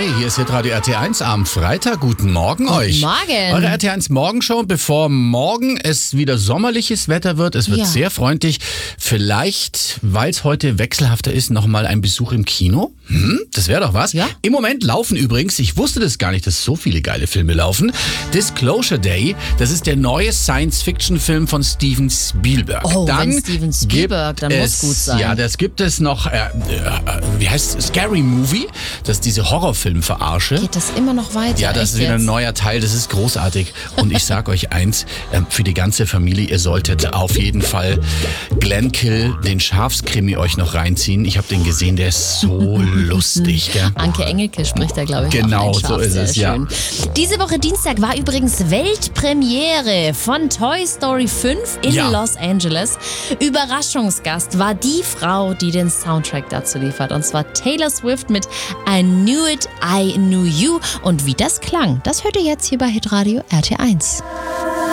Hi, hier ist Hitradio RT1 am Freitag. Guten Morgen euch. Guten Morgen. Eure RT1 Morgenshow, bevor morgen es wieder sommerliches Wetter wird. Es wird sehr freundlich. Vielleicht, weil es heute wechselhafter ist, nochmal ein Besuch im Kino. Das wäre doch was. Ja. Im Moment laufen übrigens, ich wusste das gar nicht, dass so viele geile Filme laufen. Disclosure Day, das ist der neue Science-Fiction-Film von Steven Spielberg. Oh, wenn Steven Spielberg, dann muss gut sein. Ja, das gibt es noch, wie heißt es? Scary Movie, das ist diese Horrorfilm-Verarsche. Geht das immer noch weiter? Ja, das ist wieder ein neuer Teil, das ist großartig. Und ich sag euch eins, für die ganze Familie, ihr solltet auf jeden Fall Glenkill, den Schafskrimi, euch noch reinziehen. Ich habe den gesehen, der ist so lustig. Gell? Anke Engelke spricht da, glaube ich. Genau, auch so ist es, ja. Diese Woche Dienstag war übrigens Weltpremiere von Toy Story 5 in Los Angeles. Überraschungsgast war die Frau, die den Soundtrack dazu liefert. Und zwar Taylor Swift mit I Knew It, I Knew You. Und wie das klang, das hört ihr jetzt hier bei Hitradio RT1.